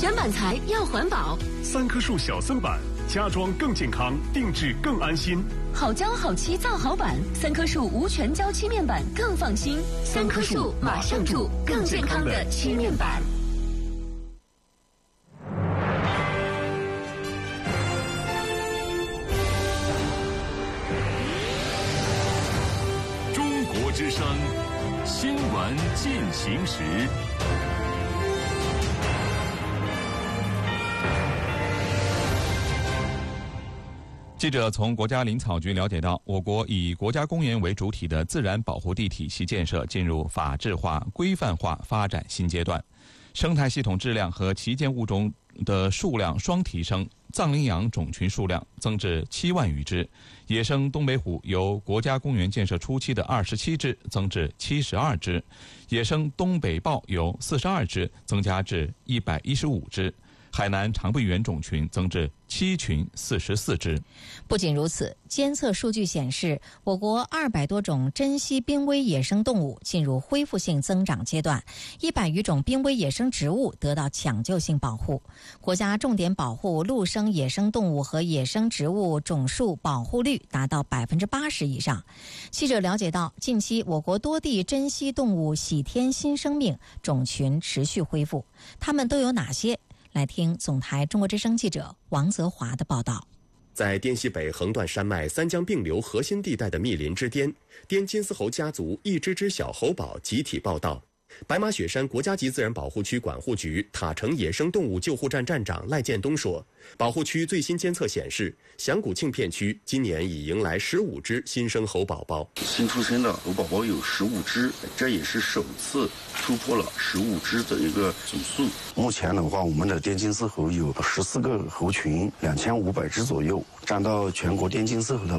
选板材要环保。 3棵树小僧板，家装更健康，定制更安心。 好胶好漆造好板，3棵树无全胶漆面板更放心。3棵树马上住更健康的漆面板。 中国之声新闻进行时。记者从国家林草局了解到，我国以国家公园为主体的自然保护地体系建设进入法治化、规范化发展新阶段，生态系统质量和旗舰物种的数量双提升，藏羚羊种群数量增至7万余只，野生东北虎由国家公园建设初期的27只增至72只，野生东北豹由42只增加至115只。海南长臂猿种群增至7群44只。 不仅如此，监测数据显示，我国200多种珍稀濒危野生动物进入恢复性增长阶段，100余种濒危野生植物得到抢救性保护。国家重点保护陆生野生动物和野生植物种数保护率达到80%以上。记者了解到，近期我国多地珍稀动物喜添新生命，种群持续恢复，它们都有哪些？来听总台中国之声记者王泽华的报道。 在滇西北横断山脉三江并流核心地带的密林之巅，滇金丝猴家族一只只小猴宝集体报道。白马雪山国家级自然保护区管护局塔城野生动物救护站站长赖建东说，保护区最新监测显示，响谷庆片区今年已迎来15只新生猴宝宝。 新出生的猴宝宝有15只，这也是首次突破了15只的一个总数。目前的话，我们的滇金丝猴有14个猴群，2500只左右，占到全国滇金丝猴的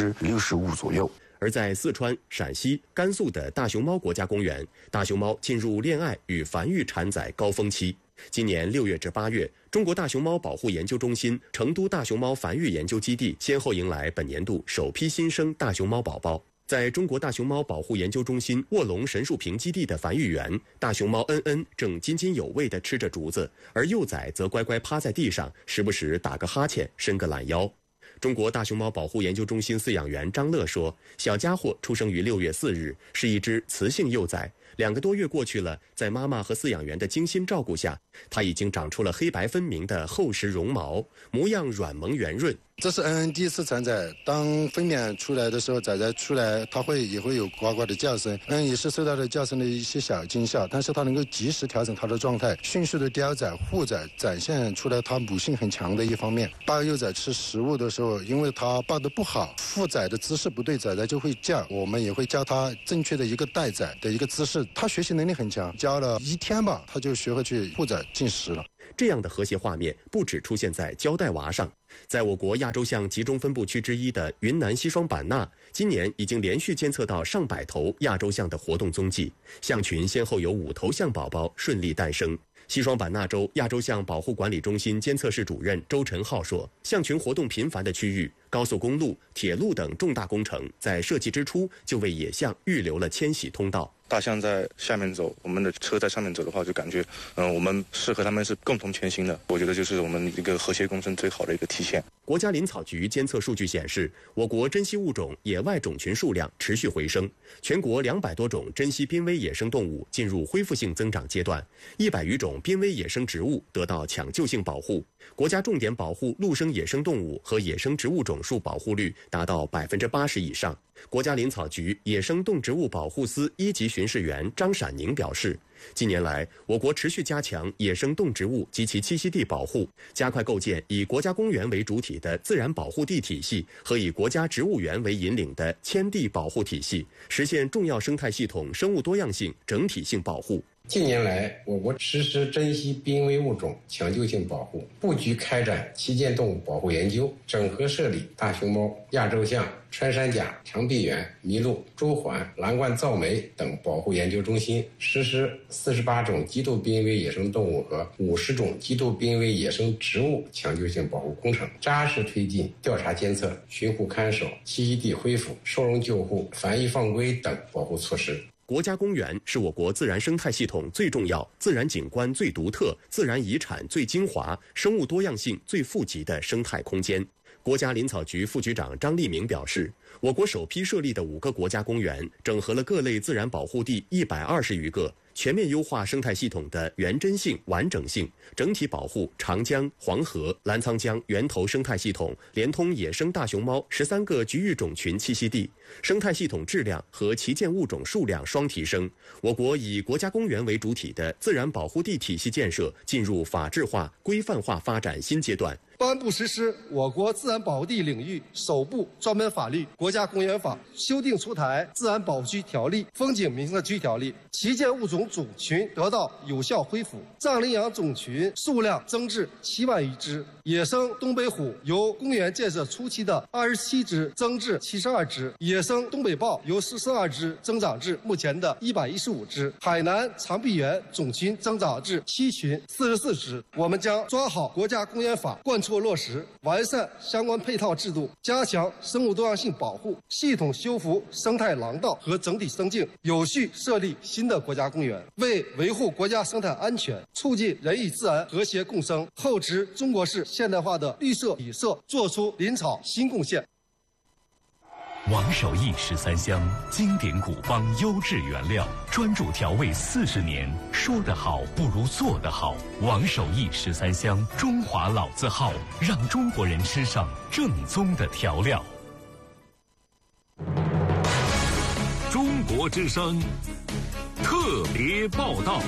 65%左右。 而在四川、陕西、甘肃的大熊猫国家公园，大熊猫进入恋爱与繁育产崽高峰期。今年6月至8月，中国大熊猫保护研究中心、成都大熊猫繁育研究基地先后迎来本年度首批新生大熊猫宝宝。在中国大熊猫保护研究中心卧龙神树坪基地的繁育园，大熊猫恩恩正津津有味地吃着竹子，而幼崽则乖乖趴在地上，时不时打个哈欠，伸个懒腰。中国大熊猫保护研究中心饲养员张乐说，小家伙出生于6月4日，是一只雌性幼崽，2个多月过去了，在妈妈和饲养员的精心照顾下，它已经长出了黑白分明的厚实绒毛，模样软萌圆润。 这是恩恩第一次产崽，当分娩出来的时候，崽崽出来，它也会有呱呱的叫声。也是受到了叫声的一些小惊吓，但是它能够及时调整它的状态，迅速的叼崽护崽，展现出来它母性很强的一方面。抱幼崽吃食物的时候，因为它抱得不好，护崽的姿势不对，崽崽就会叫，我们也会教它正确的一个带崽的一个姿势。它学习能力很强，教了1天吧，它就学会去护崽进食了。 这样的和谐画面不只出现在胶带娃上，在我国亚洲象集中分布区之一的云南西双版纳，今年已经连续监测到上百头亚洲象的活动踪迹，象群先后有5头象宝宝顺利诞生。西双版纳州亚洲象保护管理中心监测室主任周晨浩说，象群活动频繁的区域，高速公路、铁路等重大工程在设计之初就为野象预留了迁徙通道。 大象在下面走，我们的车在上面走的话，就感觉我们是和他们是共同前行的。我觉得就是我们一个和谐共生最好的一个体现。 国家林草局监测数据显示，我国珍稀物种野外种群数量持续回升，全国200多种珍稀濒危野生动物进入恢复性增长阶段，100余种濒危野生植物得到抢救性保护。国家重点保护陆生野生动物和野生植物种数保护率达到80%以上。国家林草局野生动植物保护司1级巡视员张闪宁表示，近年来，我国持续加强野生动植物及其栖息地保护，加快构建以国家公园为主体的自然保护地体系和以国家植物园为引领的迁地保护体系，实现重要生态系统生物多样性整体性保护。 近年来，我国实施珍稀濒危物种抢救性保护，布局开展旗舰动物保护研究，整合设立大熊猫、亚洲象、穿山甲、长臂猿、麋鹿、朱鹮、蓝冠噪眉等保护研究中心，实施48种极度濒危野生动物和50种极度濒危野生植物抢救性保护工程，扎实推进调查监测、巡护看守、栖息地恢复、收容救护、繁育放归等保护措施。 国家公园是我国自然生态系统最重要、自然景观最独特、自然遗产最精华、生物多样性最富集的生态空间。国家林草局副局长张立明表示，我国首批设立的5个国家公园，整合了各类自然保护地120余个，全面优化生态系统的原真性、完整性，整体保护长江、黄河、澜沧江源头生态系统，连通野生大熊猫13个局域种群栖息地，生态系统质量和旗舰物种数量双提升。我国以国家公园为主体的自然保护地体系建设进入法治化、规范化发展新阶段。 颁布实施我国自然保护地领域首部专门法律《国家公园法》，修订出台《自然保护区条例》《风景名胜区条例》，旗舰物种种群得到有效恢复，藏羚羊种群数量增至7万余只，野生东北虎由公园建设初期的27只增至72只，野生东北豹由42只增长至目前的115只，海南长臂猿种群增长至7群44只。我们将抓好《国家公园法》贯彻落实，完善相关配套制度，加强生物多样性保护，系统修复生态廊道和整体生境，有序设立新的国家公园，为维护国家生态安全、促进人与自然和谐共生、厚植中国式现代化的绿色底色做出林草新贡献。 王守义13香，经典古方优质原料，专注调味40年。说得好不如做得好。王守义13香，中华老字号，让中国人吃上正宗的调料。中国之声特别报道。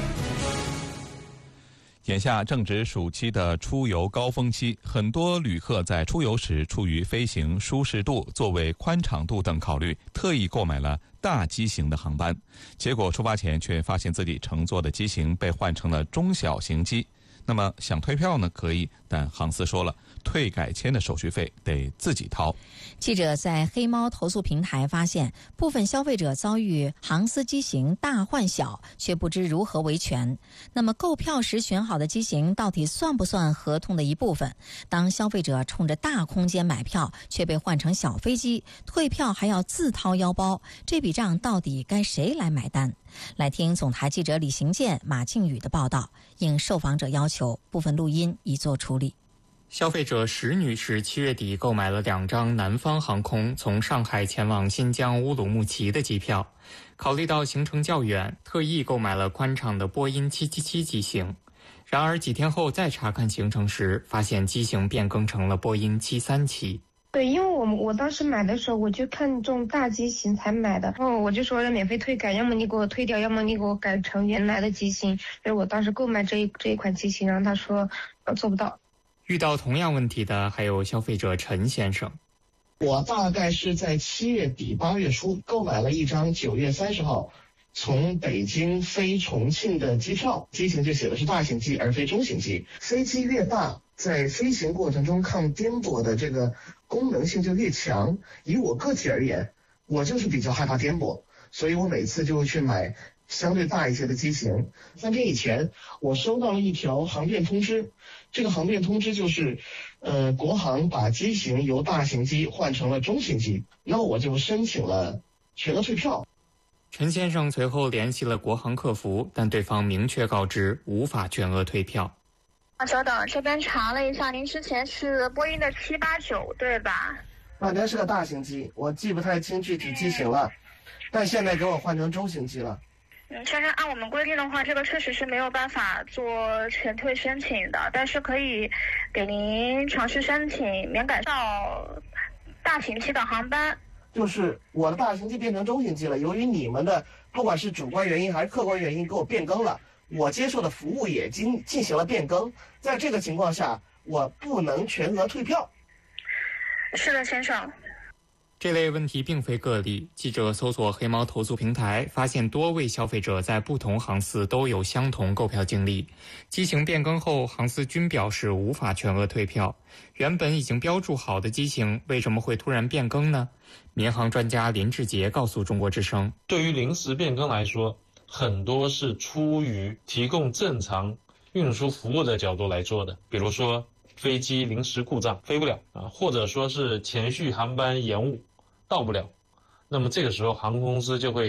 眼下正值暑期的出游高峰期，很多旅客在出游时出于飞行舒适度、座位宽敞度等考虑，特意购买了大机型的航班，结果出发前却发现自己乘坐的机型被换成了中小型机。那么想退票呢可以，但航司说了，退改签的手续费得自己掏。 记者在黑猫投诉平台发现，部分消费者遭遇航司机型大换小，却不知如何维权。那么购票时选好的机型到底算不算合同的一部分？当消费者冲着大空间买票，却被换成小飞机，退票还要自掏腰包，这笔账到底该谁来买单？来听总台记者李行健、马庆宇的报道。应受访者要求，部分录音已作处理。 消费者石女士7月底购买了2张南方航空从上海前往新疆乌鲁木齐的机票，考虑到行程较远，特意购买了宽敞的波音777机型。然而几天后再查看行程时，发现机型变更成了波音737。 对，因为我当时买的时候我就看中大机型才买的，然后我就说要免费退改，要么你给我退掉，要么你给我改成原来的机型。就是我当时购买这一款机型，然后他说做不到。 遇到同样问题的还有消费者陈先生。 我大概是在7月底8月初购买了一张9月30号从北京飞重庆的机票，机型就写的是大型机而非中型机。飞机越大，在飞行过程中抗颠簸的这个功能性就越强。以我个体而言，我就是比较害怕颠簸，所以我每次就会去买相对大一些的机型。3天以前，我收到了一条航变通知，这个航变通知就是国航把机型由大型机换成了中型机，那我就申请了全额退票。 陈先生随后联系了国航客服，但对方明确告知无法全额退票。 稍等，这边查了一下，您之前是波音的789对吧？ 那是个大型机，我记不太清具体机型了，但现在给我换成中型机了。 先生，按我们规定的话，这个确实是没有办法做全退申请的，但是可以给您尝试申请免改到大型机的航班。 就是我的大型机变成中型机了，由于你们的不管是主观原因还是客观原因给我变更了，我接受的服务也进行了变更，在这个情况下，我不能全额退票。 是的，先生。 这类问题并非个例，记者搜索黑猫投诉平台，发现多位消费者在不同航司都有相同购票经历。机型变更后，航司均表示无法全额退票。原本已经标注好的机型，为什么会突然变更呢？民航专家林志杰告诉中国之声， 对于临时变更来说，很多是出于提供正常运输服务的角度来做的，比如说飞机临时故障飞不了或者说是前续航班延误到不了，那么这个时候航空公司就会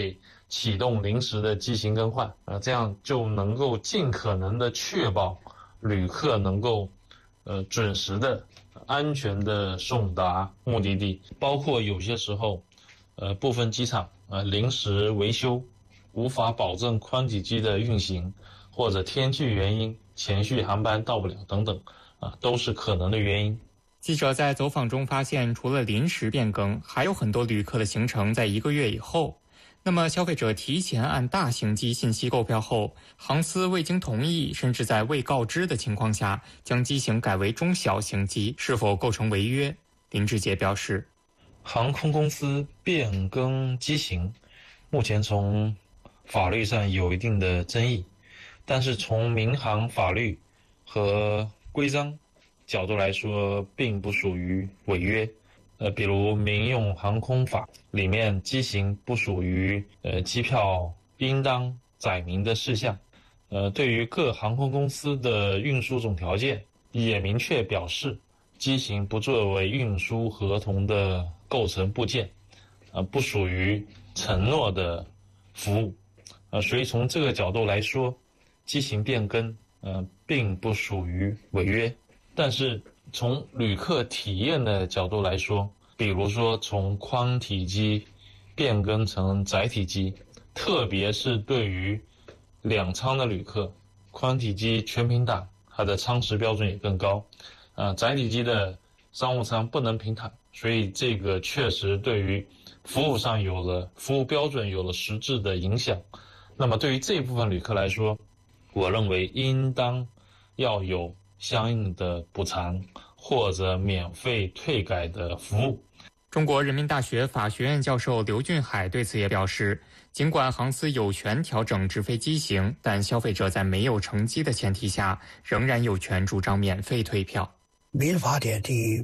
启动临时的机型更换，这样就能够尽可能的确保旅客能够准时的、安全的送达目的地。包括有些时候，部分机场临时维修，无法保证宽体机的运行，或者天气原因前续航班到不了等等，都是可能的原因。 记者在走访中发现，除了临时变更，还有很多旅客的行程在1个月以后。那么消费者提前按大型机信息购票后，航司未经同意，甚至在未告知的情况下将机型改为中小型机，是否构成违约？林志杰表示， 航空公司变更机型目前从法律上有一定的争议，但是从民航法律和规章角度来说，并不属于违约。比如民用航空法里面，机型不属于机票应当载明的事项。对于各航空公司的运输总条件也明确表示，机型不作为运输合同的构成部件，不属于承诺的服务。所以从这个角度来说，机型变更并不属于违约。但是从旅客体验的角度来说，比如说从宽体机变更成窄体机，特别是对于两舱的旅客，宽体机全平躺，它的舱时标准也更高，窄体机的商务舱不能平躺，所以这个确实对于服务上服务标准有了实质的影响。那么对于这部分旅客来说，我认为应当要有相应的补偿或者免费退改的服务。 中国人民大学法学院教授刘俊海对此也表示，尽管航司有权调整直飞机型，但消费者在没有乘机的前提下，仍然有权主张免费退票。 民法典第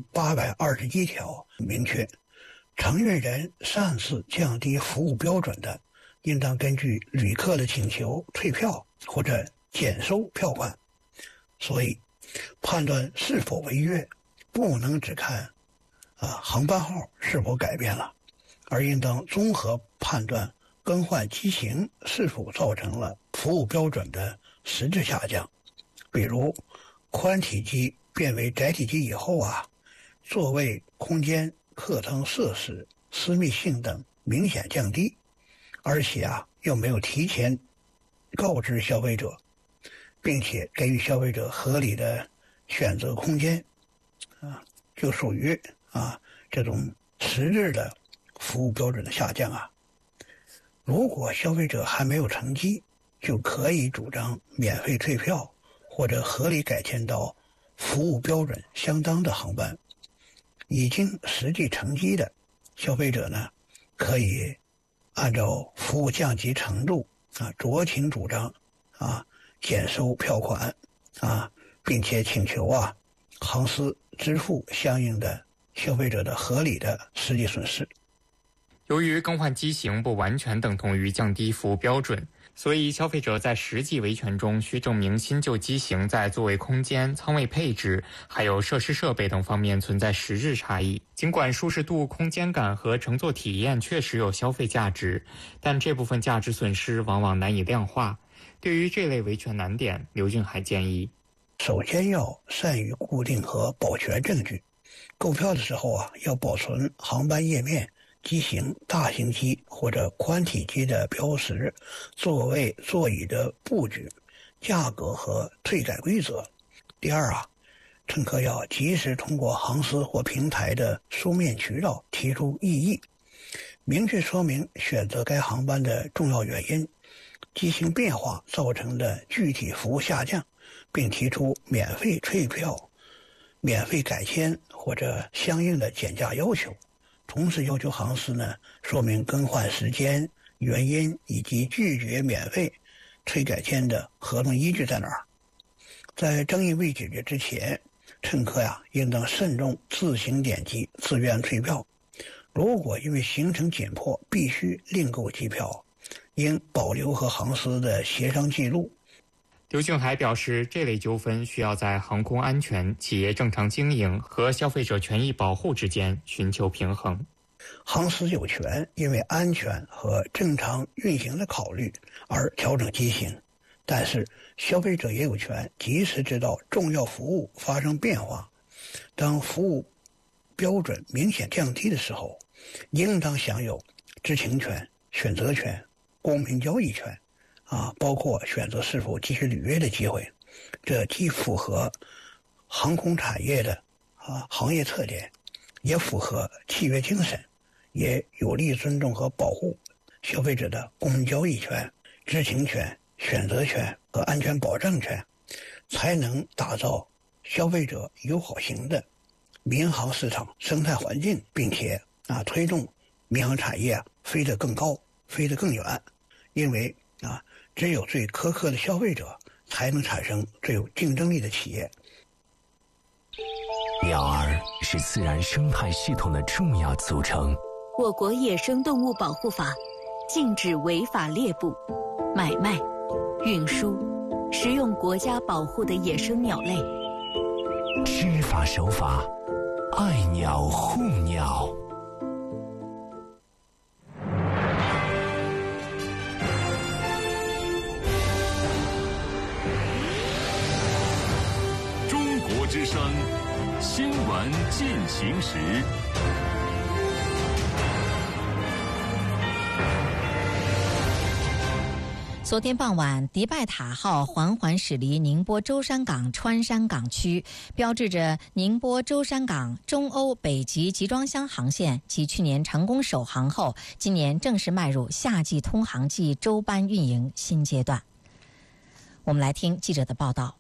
821条明确，承运人擅自降低服务标准的，应当根据旅客的请求退票或者减收票款。所以判断是否违约，不能只看航班号是否改变了，而应当综合判断更换机型是否造成了服务标准的实质下降。比如宽体机变为窄体机以后座位空间、客舱设施、私密性等明显降低，而且又没有提前告知消费者，并且给予消费者合理的选择空间，就属于这种实质的服务标准的下降如果消费者还没有乘机，就可以主张免费退票或者合理改签到服务标准相当的航班。已经实际乘机的消费者呢，可以按照服务降级程度酌情主张减收票款并且请求航司支付相应的消费者的合理的实际损失。 由于更换机型不完全等同于降低服务标准，所以消费者在实际维权中需证明新旧机型在座位空间、舱位配置还有设施设备等方面存在实质差异。尽管舒适度、空间感和乘坐体验确实有消费价值，但这部分价值损失往往难以量化。对于这类维权难点，刘俊海建议， 首先要善于固定和保全证据。购票的时候要保存航班页面、机型、大型机或者宽体机的标识、座位、座椅的布局、价格和退改规则。第二乘客要及时通过航司或平台的书面渠道提出异议，明确说明选择该航班的重要原因、机型变化造成的具体服务下降，并提出免费退票、免费改签或者相应的减价要求。同时要求航司呢说明更换时间、原因以及拒绝免费退改签的合同依据在哪儿。在争议未解决之前，乘客应当慎重自行点击自愿退票。如果因为行程紧迫必须另购机票，应保留和航司的协商记录。 刘俊海表示，这类纠纷需要在航空安全、企业正常经营和消费者权益保护之间寻求平衡。 航司有权因为安全和正常运行的考虑而调整机型，但是消费者也有权及时知道重要服务发生变化。当服务标准明显降低的时候，应当享有知情权、选择权、公平交易权，包括选择是否继续履约的机会。这既符合航空产业的行业特点，也符合契约精神，也有利尊重和保护消费者的公平交易权、知情权、选择权和安全保障权，才能打造消费者友好型的民航市场生态环境，并且推动民航产业飞得更高，飞得更远。因为只有最苛刻的消费者，才能产生最有竞争力的企业。 鸟儿是自然生态系统的重要组成。 我国野生动物保护法禁止违法猎捕、买卖、运输、食用国家保护的野生鸟类。 知法守法，爱鸟护鸟。 中国之声新闻进行时。 昨天傍晚，迪拜塔号缓缓驶离宁波舟山港川山港区，标志着宁波舟山港中欧北极集装箱航线继去年成功首航后，今年正式迈入夏季通航季舟班运营新阶段。我们来听记者的报道。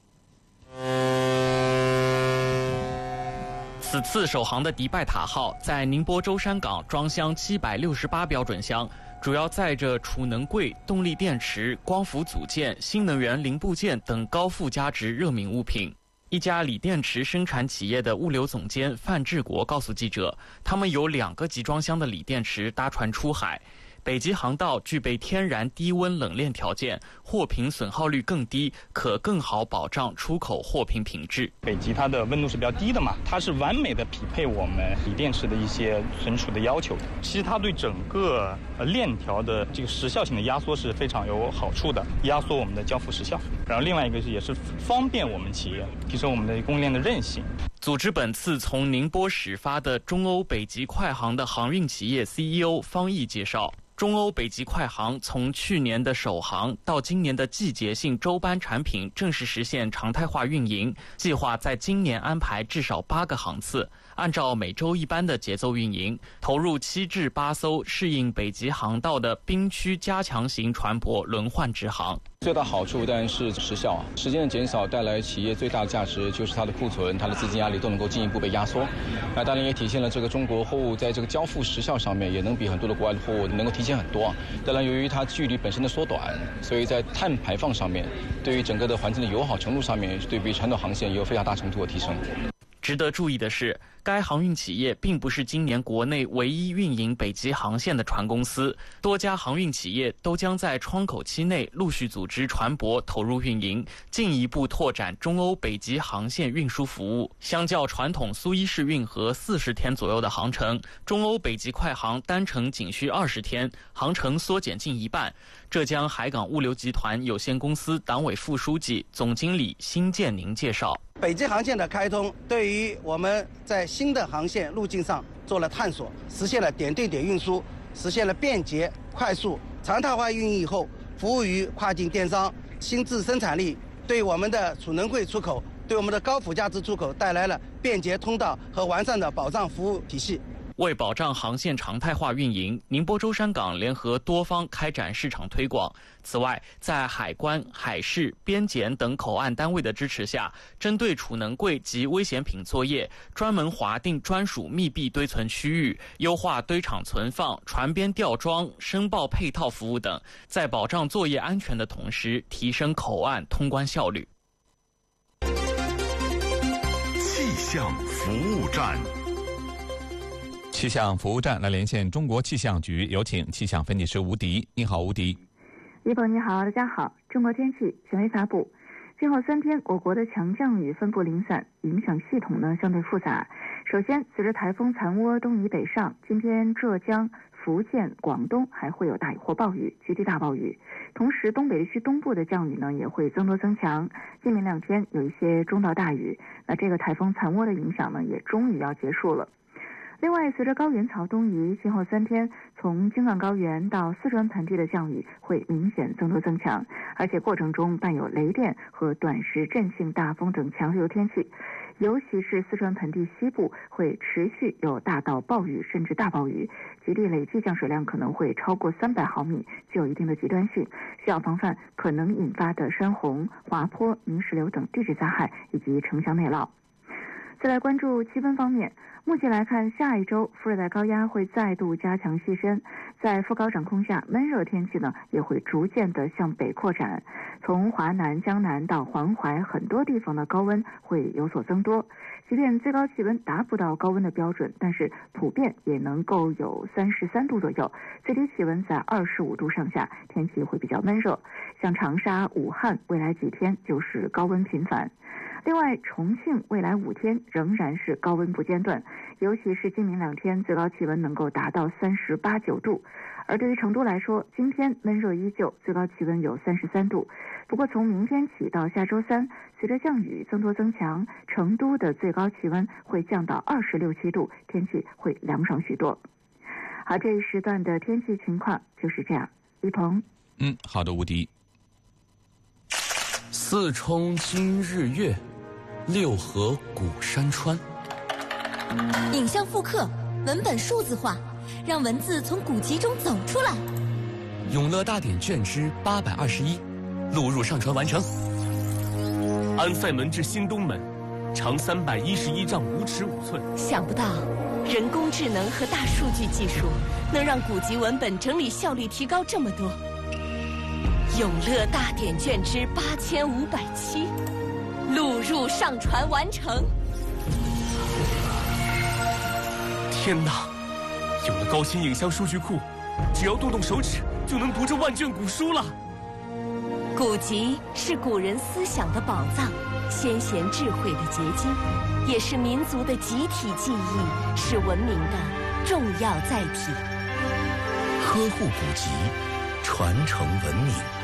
此次首航的迪拜塔号在宁波舟山港装箱768标准箱，主要载着储能柜、动力电池、光伏组件、新能源零部件等高附加值热敏物品。一家锂电池生产企业的物流总监范志国告诉记者，他们有2个集装箱的锂电池搭船出海。北极航道具备天然低温冷链条件，货品损耗率更低，可更好保障出口货品品质。 北极它的温度是比较低的嘛，它是完美的匹配我们锂电池的一些存储的要求。其实它对整个链条的这个时效性的压缩是非常有好处的，压缩我们的交付时效。然后另外一个也是方便我们企业提升我们的供应链的韧性。 组织本次从宁波始发的中欧北极快航的航运企业 CEO 方毅介绍，中欧北极快航从去年的首航到今年的季节性舟班产品正式实现常态化运营，计划在今年安排至少8个航次，按照每周1班的节奏运营，投入7至8艘适应北极航道的冰区加强型船舶轮换直航。 最大好处当然是时效，时间的减少带来企业最大的价值就是它的库存、它的资金压力都能够进一步被压缩。那当然也体现了这个中国货物在这个交付时效上面也能比很多的国外的货物能够提前很多。当然由于它距离本身的缩短，所以在碳排放上面，对于整个的环境的友好程度上面，对比传统航线也有非常大程度的提升。 值得注意的是，该航运企业并不是今年国内唯一运营北极航线的船公司，多家航运企业都将在窗口期内陆续组织船舶投入运营，进一步拓展中欧北极航线运输服务。相较传统苏伊士运河40天左右的航程，中欧北极快航单程仅需20天，航程缩减近1半。浙江海港物流集团有限公司党委副书记、总经理辛建宁介绍， 北极航线的开通对于我们在新的航线路径上做了探索，实现了点对点运输，实现了便捷、快速、常态化运营以后，服务于跨境电商、新质生产力，对我们的储能柜出口、对我们的高附加值出口带来了便捷通道和完善的保障服务体系。 为保障航线常态化运营，宁波舟山港联合多方开展市场推广。此外，在海关、海事、边检等口岸单位的支持下，针对储能柜及危险品作业，专门划定专属密闭堆存区域，优化堆场存放、船边吊装、申报配套服务等，在保障作业安全的同时，提升口岸通关效率。 气象服务站。 气象服务站来连线中国气象局，有请气象分析师吴迪。你好，吴迪。 李总你好，大家好。中国天气权威发布， 今后3天，我国的强降雨分布零散，影响系统呢相对复杂。首先，随着台风残涡东移北上，今天浙江、福建、广东还会有大雨或暴雨，局地大暴雨。同时，东北地区东部的降雨呢也会增多增强。今明2天有一些中到大雨。那这个台风残涡的影响呢，也终于要结束了。另外，随着高原槽东移，今后3天，从京藏高原到四川盆地的降雨会明显增多增强，而且过程中伴有雷电和短时阵性大风等强流天气。尤其是四川盆地西部会持续有大到暴雨甚至大暴雨，局地累计降水量可能会超过300毫米，具有一定的极端性，需要防范可能引发的山洪、滑坡、泥石流等地质灾害以及城乡内涝。再来关注气温方面，目前来看，下一周副热带高压会再度加强西伸，在副高掌控下，闷热天气呢也会逐渐的向北扩展。从华南、江南到黄淮，很多地方的高温会有所增多。即便最高气温达不到高温的标准，但是普遍也能够有33度左右，最低气温在25度上下，天气会比较闷热。像长沙、武汉，未来几天就是高温频繁。另外，重庆未来5天仍然是高温不间断，尤其是今明2天，最高气温能够达到38、9度。而对于成都来说，今天闷热依旧，最高气温有33度。不过从明天起到下周3，随着降雨增多增强，成都的最高气温会降到26、7度，天气会凉爽许多。好，这一时段的天气情况就是这样。一鹏， 好的，吴迪。 四冲今日月，六合古山川。 影像复刻，文本数字化，让文字从古籍中走出来。 永乐大典卷之821，录入上传完成。安塞门至新东门，长311丈5尺5寸。 想不到，人工智能和大数据技术能让古籍文本整理效率提高这么多。永乐大典卷之8507，录入上传完成。 天哪！有了高清影像数据库，只要动动手指就能读这万卷古书了。 古籍是古人思想的宝藏，先贤智慧的结晶，也是民族的集体记忆，是文明的重要载体。 呵护古籍，传承文明。